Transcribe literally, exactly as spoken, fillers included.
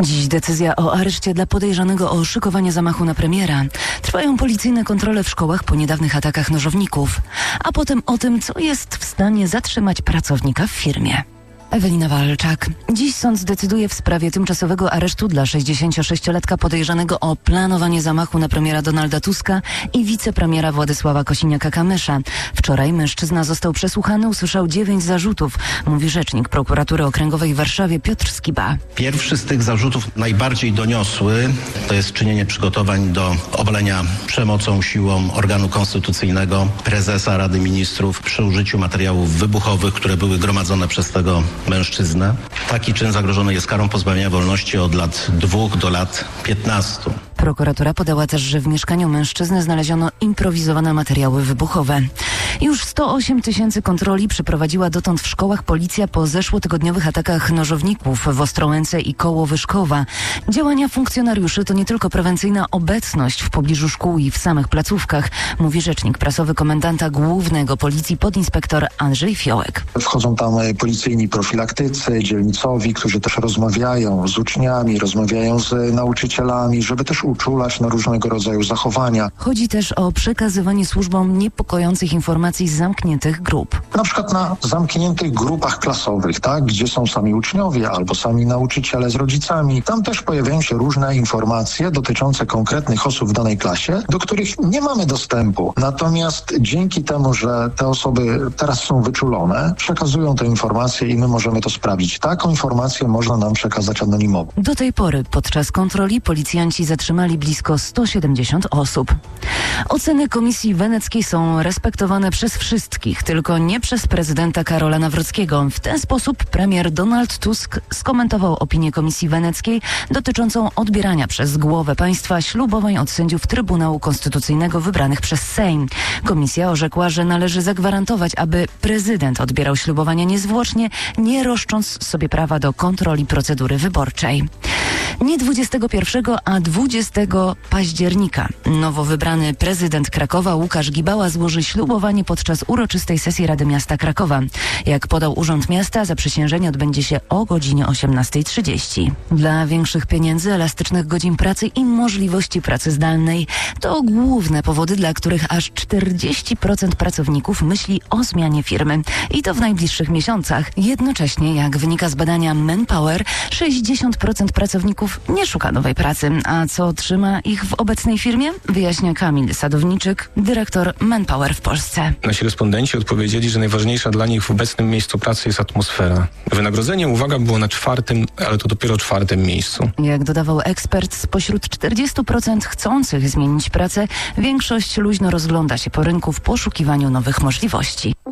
Dziś decyzja o areszcie dla podejrzanego o szykowanie zamachu na premiera. Trwają policyjne kontrole w szkołach po niedawnych atakach nożowników. A potem o tym, co jest w stanie zatrzymać pracownika w firmie. Ewelina Walczak. Dziś sąd zdecyduje w sprawie tymczasowego aresztu dla sześćdziesięciosześciolatka podejrzanego o planowanie zamachu na premiera Donalda Tuska i wicepremiera Władysława Kosiniaka-Kamysza. Wczoraj mężczyzna został przesłuchany, usłyszał dziewięć zarzutów, mówi rzecznik Prokuratury Okręgowej w Warszawie Piotr Skiba. Pierwszy z tych zarzutów, najbardziej doniosły, to jest czynienie przygotowań do obalenia przemocą, siłą organu konstytucyjnego prezesa Rady Ministrów przy użyciu materiałów wybuchowych, które były gromadzone przez tego mężczyznę. Taki czyn zagrożony jest karą pozbawienia wolności od lat dwóch do lat piętnastu. Prokuratura podała też, że w mieszkaniu mężczyzny znaleziono improwizowane materiały wybuchowe. Już sto osiem tysięcy kontroli przeprowadziła dotąd w szkołach policja po zeszłotygodniowych atakach nożowników w Ostrołęce i koło Wyszkowa. Działania funkcjonariuszy to nie tylko prewencyjna obecność w pobliżu szkół i w samych placówkach, mówi rzecznik prasowy komendanta głównego policji podinspektor Andrzej Fiołek. Wchodzą tam policyjni profilaktycy, dzielnicowi, którzy też rozmawiają z uczniami, rozmawiają z nauczycielami, żeby też uczulać na różnego rodzaju zachowania. Chodzi też o przekazywanie służbom niepokojących informacji z zamkniętych grup. Na przykład na zamkniętych grupach klasowych, tak, gdzie są sami uczniowie albo sami nauczyciele z rodzicami. Tam też pojawiają się różne informacje dotyczące konkretnych osób w danej klasie, do których nie mamy dostępu. Natomiast dzięki temu, że te osoby teraz są wyczulone, przekazują te informacje i my możemy to sprawdzić. Taką informację można nam przekazać anonimowo. Do tej pory podczas kontroli policjanci zatrzymali blisko sto siedemdziesiąt osób. Oceny Komisji Weneckiej są respektowane przez wszystkich, tylko nie przez prezydenta Karola Nawrockiego. W ten sposób premier Donald Tusk skomentował opinię Komisji Weneckiej dotyczącą odbierania przez głowę państwa ślubowań od sędziów Trybunału Konstytucyjnego wybranych przez Sejm. Komisja orzekła, że należy zagwarantować, aby prezydent odbierał ślubowania niezwłocznie, nie roszcząc sobie prawa do kontroli procedury wyborczej. Nie dwudziestego pierwszego, a dwudziestego października nowo wybrany prezydent Krakowa Łukasz Gibała złoży ślubowanie podczas uroczystej sesji Rady Miasta Krakowa. Jak podał Urząd Miasta, zaprzysiężenie odbędzie się o godzinie osiemnastej trzydzieści. Dla większych pieniędzy, elastycznych godzin pracy i możliwości pracy zdalnej to główne powody, dla których aż czterdzieści procent pracowników myśli o zmianie firmy. I to w najbliższych miesiącach. Jednocześnie, jak wynika z badania Manpower, sześćdziesiąt procent pracowników nie szuka nowej pracy. A co trzyma ich w obecnej firmie? Wyjaśnia Kamil Sadowniczyk, dyrektor Manpower w Polsce. Nasi respondenci odpowiedzieli, że najważniejsza dla nich w obecnym miejscu pracy jest atmosfera. Wynagrodzenie, uwaga, było na czwartym, ale to dopiero czwartym miejscu. Jak dodawał ekspert, spośród czterdziestu procent chcących zmienić pracę, większość luźno rozgląda się po rynku w poszukiwaniu nowych możliwości.